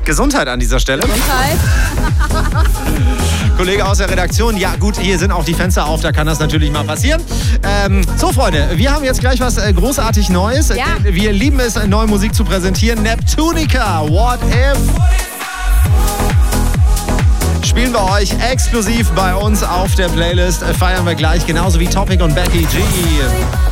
Gesundheit an dieser Stelle. Gesundheit. Kollege aus der Redaktion, ja gut, hier sind auch die Fenster auf, da kann das natürlich mal passieren. So Freunde, wir haben jetzt gleich was großartig Neues. Ja. Wir lieben es, neue Musik zu präsentieren. Neptunica, What If? Spielen wir euch exklusiv bei uns auf der Playlist. Feiern wir gleich, genauso wie Topic und Becky G.